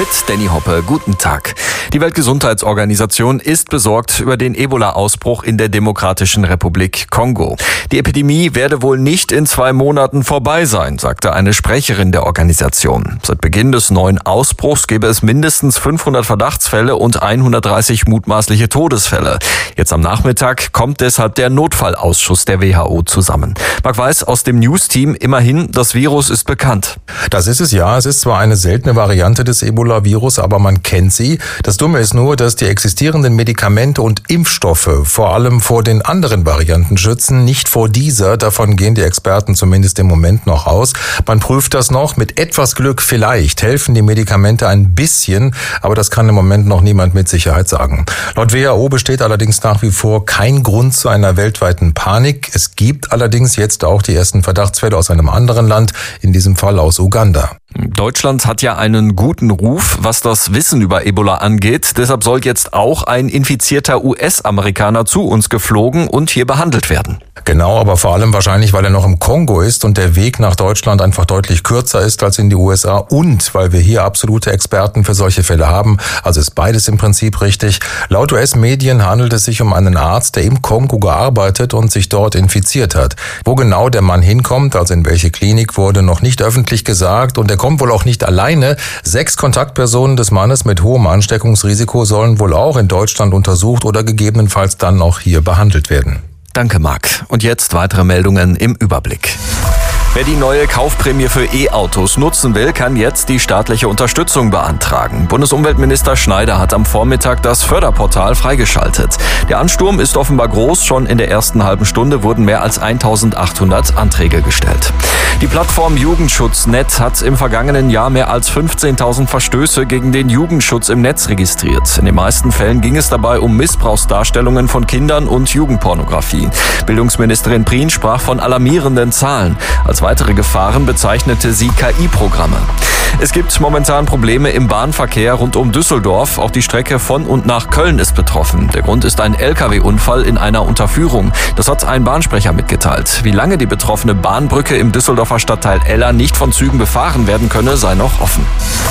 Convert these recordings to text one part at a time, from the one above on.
mit Danny Hoppe. Guten Tag. Die Weltgesundheitsorganisation ist besorgt über den Ebola-Ausbruch in der Demokratischen Republik Kongo. Die Epidemie werde wohl nicht in 2 Monaten vorbei sein, sagte eine Sprecherin der Organisation. Seit Beginn des neuen Ausbruchs gäbe es mindestens 500 Verdachtsfälle und 130 mutmaßliche Todesfälle. Jetzt am Nachmittag kommt deshalb der Notfallausschuss der WHO zusammen. Marc Weiß aus dem News-Team, immerhin, das Virus ist bekannt. Das ist es ja. Es ist zwar eine seltene Variante des Ebola-Virus, aber man kennt sie. Das Dumme ist nur, dass die existierenden Medikamente und Impfstoffe vor allem vor den anderen Varianten schützen, nicht vor dieser. Davon gehen die Experten zumindest im Moment noch aus. Man prüft das noch. Mit etwas Glück vielleicht helfen die Medikamente ein bisschen, aber das kann im Moment noch niemand mit Sicherheit sagen. Laut WHO besteht allerdings nach wie vor kein Grund zu einer weltweiten Panik. Es gibt allerdings jetzt auch die ersten Verdachtsfälle aus einem anderen Land, in diesem Fall aus Uganda. Deutschland hat ja einen guten Ruf, was das Wissen über Ebola angeht. Deshalb soll jetzt auch ein infizierter US-Amerikaner zu uns geflogen und hier behandelt werden. Genau, aber vor allem wahrscheinlich, weil er noch im Kongo ist und der Weg nach Deutschland einfach deutlich kürzer ist als in die USA und weil wir hier absolute Experten für solche Fälle haben. Also ist beides im Prinzip richtig. Laut US-Medien handelt es sich um einen Arzt, der im Kongo gearbeitet und sich dort infiziert hat. Wo genau der Mann hinkommt, also in welche Klinik, wurde noch nicht öffentlich gesagt und er kommt wohl auch nicht alleine. 6 Kontaktpersonen des Mannes mit hohem Ansteckungsrisiko sollen wohl auch in Deutschland untersucht oder gegebenenfalls dann auch hier behandelt werden. Danke, Marc. Und jetzt weitere Meldungen im Überblick. Wer die neue Kaufprämie für E-Autos nutzen will, kann jetzt die staatliche Unterstützung beantragen. Bundesumweltminister Schneider hat am Vormittag das Förderportal freigeschaltet. Der Ansturm ist offenbar groß. Schon in der ersten halben Stunde wurden mehr als 1800 Anträge gestellt. Die Plattform Jugendschutz.net hat im vergangenen Jahr mehr als 15.000 Verstöße gegen den Jugendschutz im Netz registriert. In den meisten Fällen ging es dabei um Missbrauchsdarstellungen von Kindern und Jugendpornografie. Bildungsministerin Prien sprach von alarmierenden Zahlen. Als weitere Gefahren bezeichnete sie KI-Programme. Es gibt momentan Probleme im Bahnverkehr rund um Düsseldorf. Auch die Strecke von und nach Köln ist betroffen. Der Grund ist ein LKW-Unfall in einer Unterführung. Das hat ein Bahnsprecher mitgeteilt. Wie lange die betroffene Bahnbrücke im Düsseldorfer Stadtteil Eller nicht von Zügen befahren werden könne, sei noch offen.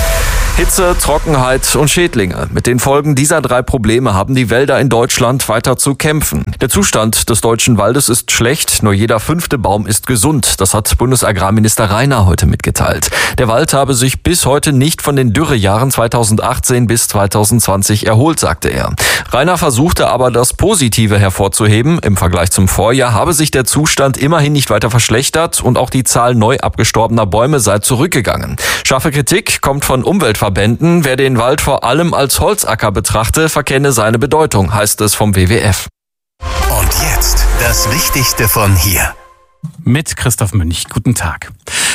Hitze, Trockenheit und Schädlinge. Mit den Folgen dieser 3 Probleme haben die Wälder in Deutschland weiter zu kämpfen. Der Zustand des deutschen Waldes ist schlecht, nur jeder 5. Baum ist gesund. Das hat Bundesagrarminister Rainer heute mitgeteilt. Der Wald habe sich bis heute nicht von den Dürrejahren 2018 bis 2020 erholt, sagte er. Rainer versuchte aber, das Positive hervorzuheben. Im Vergleich zum Vorjahr habe sich der Zustand immerhin nicht weiter verschlechtert und auch die Zahl neu abgestorbener Bäume sei zurückgegangen. Scharfe Kritik kommt von Umweltverbänden. Wer den Wald vor allem als Holzacker betrachte, verkenne seine Bedeutung, heißt es vom WWF. Und jetzt das Wichtigste von hier. Mit Christoph Münch. Guten Tag.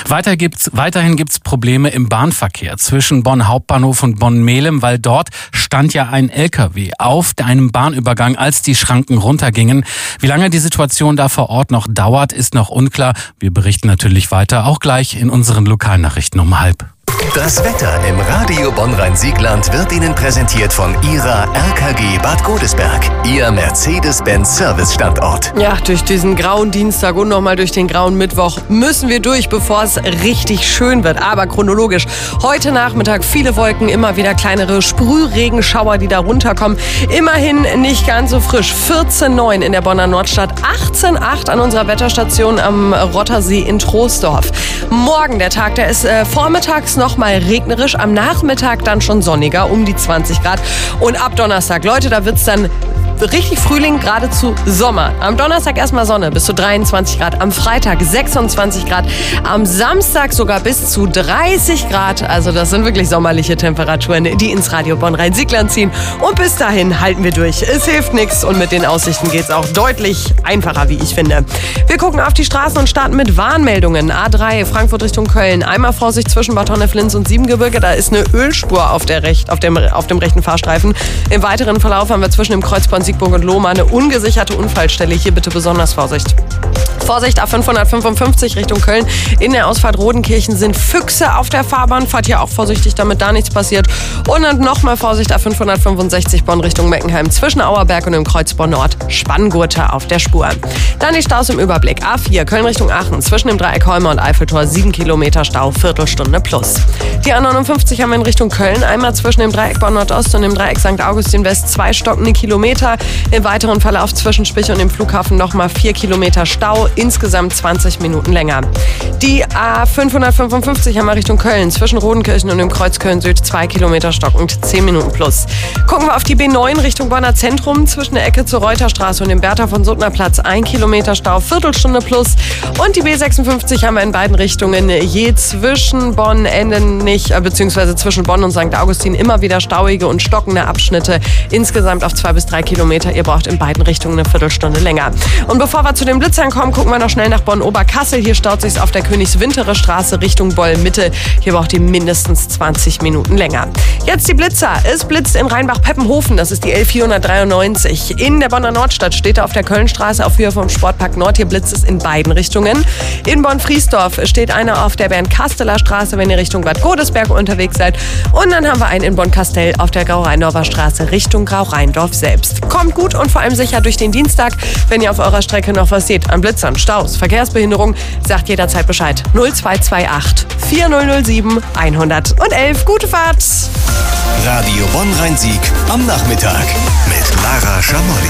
Weiterhin gibt's Probleme im Bahnverkehr zwischen Bonn Hauptbahnhof und Bonn-Melem, weil dort stand ja ein LKW auf einem Bahnübergang, als die Schranken runtergingen. Wie lange die Situation da vor Ort noch dauert, ist noch unklar. Wir berichten natürlich weiter, auch gleich in unseren Lokalnachrichten um 12:30. Das Wetter im Radio Bonn-Rhein-Siegland wird Ihnen präsentiert von Ihrer RKG Bad Godesberg, Ihr Mercedes-Benz-Service-Standort. Ja, durch diesen grauen Dienstag und nochmal durch den grauen Mittwoch müssen wir durch, bevor es richtig schön wird. Aber chronologisch, heute Nachmittag viele Wolken, immer wieder kleinere Sprühregenschauer, die da runterkommen. Immerhin nicht ganz so frisch. 14,9 in der Bonner Nordstadt, 18,8 an unserer Wetterstation am Rottersee in Troisdorf. Morgen der Tag, der ist vormittags noch mal regnerisch, am Nachmittag dann schon sonniger, um die 20 Grad. Und ab Donnerstag, Leute, da wird's dann richtig Frühling, geradezu Sommer. Am Donnerstag erstmal Sonne, bis zu 23 Grad. Am Freitag 26 Grad. Am Samstag sogar bis zu 30 Grad. Also das sind wirklich sommerliche Temperaturen, die ins Radio Bonn-Rhein-Siegland ziehen. Und bis dahin halten wir durch. Es hilft nichts und mit den Aussichten geht's auch deutlich einfacher, wie ich finde. Wir gucken auf die Straßen und starten mit Warnmeldungen. A3 Frankfurt Richtung Köln. Einmal Vorsicht zwischen Bad Honneflins und Siebengebirge. Da ist eine Ölspur auf dem rechten Fahrstreifen. Im weiteren Verlauf haben wir zwischen dem Kreuzbahn Siegburg und Lohmar eine ungesicherte Unfallstelle. Hier bitte besonders Vorsicht. Vorsicht, A555 Richtung Köln. In der Ausfahrt Rodenkirchen sind Füchse auf der Fahrbahn. Fahrt hier auch vorsichtig, damit da nichts passiert. Und dann nochmal Vorsicht, A565 Bonn Richtung Meckenheim. Zwischen Auerberg und dem Kreuzborn Nord. Spanngurte auf der Spur. Dann die Staus im Überblick. A4 Köln Richtung Aachen. Zwischen dem Dreieck Holmer und Eiffeltor 7 Kilometer Stau, Viertelstunde plus. Die A59 haben wir in Richtung Köln. Einmal zwischen dem Dreieck Bonn Nordost und dem Dreieck St. Augustin West 2 stockende Kilometer. Im weiteren Verlauf zwischen Spich und dem Flughafen nochmal 4 Kilometer Stau. Insgesamt 20 Minuten länger. Die A555 haben wir Richtung Köln. Zwischen Rodenkirchen und dem Kreuz Köln Süd 2 Kilometer stockend, 10 Minuten plus. Gucken wir auf die B9 Richtung Bonner Zentrum. Zwischen der Ecke zur Reuterstraße und dem Bertha von Suttner Platz 1 Kilometer Stau, Viertelstunde plus. Und die B56 haben wir in beiden Richtungen je zwischen Bonn beziehungsweise zwischen Bonn und St. Augustin immer wieder stauige und stockende Abschnitte. Insgesamt auf 2 bis 3 Kilometer. Ihr braucht in beiden Richtungen eine Viertelstunde länger. Und bevor wir zu den Blitzern kommen, gucken wir noch schnell nach Bonn-Oberkassel. Hier staut sich's auf der Königswintere Straße Richtung Boll-Mitte. Hier braucht ihr mindestens 20 Minuten länger. Jetzt die Blitzer. Es blitzt in Rheinbach-Peppenhofen. Das ist die L493. In der Bonner Nordstadt steht er auf der Kölnstraße auf Höhe vom Sportpark Nord. Hier blitzt es in beiden Richtungen. In Bonn-Friesdorf steht einer auf der Bernd-Kasteler Straße, wenn ihr Richtung Bad Godesberg unterwegs seid. Und dann haben wir einen in Bonn-Kastell auf der Grau-Rheindorfer Straße Richtung Grau-Rheindorf selbst. Kommt gut und vor allem sicher durch den Dienstag. Wenn ihr auf eurer Strecke noch was seht an Blitzern, Staus, Verkehrsbehinderung, sagt jederzeit Bescheid. 0228 4007 111. Gute Fahrt! Radio Bonn-Rhein-Sieg am Nachmittag mit Lara Schamolli.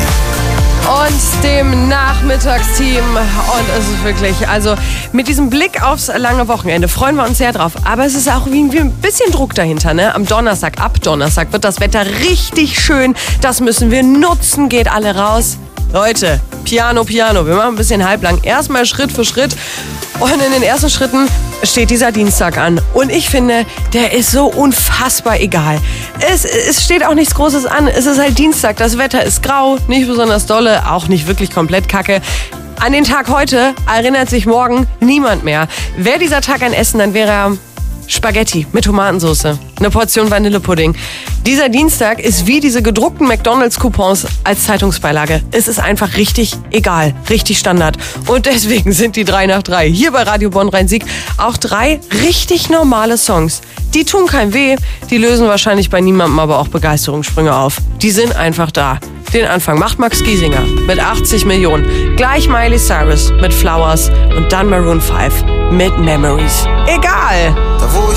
Und dem Nachmittagsteam. Und es ist wirklich, also mit diesem Blick aufs lange Wochenende freuen wir uns sehr drauf. Aber es ist auch wie ein bisschen Druck dahinter, ne? Ab Donnerstag wird das Wetter richtig schön. Das müssen wir nutzen. Geht alle raus. Leute, Piano. Wir machen ein bisschen halblang. Erstmal Schritt für Schritt. Und in den ersten Schritten steht dieser Dienstag an. Und ich finde, der ist so unfassbar egal. Es steht auch nichts Großes an. Es ist halt Dienstag. Das Wetter ist grau, nicht besonders dolle, auch nicht wirklich komplett kacke. An den Tag heute erinnert sich morgen niemand mehr. Wäre dieser Tag ein Essen, dann wäre er Spaghetti mit Tomatensauce, eine Portion Vanillepudding. Dieser Dienstag ist wie diese gedruckten McDonalds-Coupons als Zeitungsbeilage. Es ist einfach richtig egal, richtig Standard. Und deswegen sind die 3 nach 3 hier bei Radio Bonn-Rhein-Sieg auch 3 richtig normale Songs. Die tun keinem weh, die lösen wahrscheinlich bei niemandem aber auch Begeisterungssprünge auf. Die sind einfach da. Den Anfang macht Max Giesinger mit 80 Millionen. Gleich Miley Cyrus mit Flowers und dann Maroon 5 mit Memories. Egal!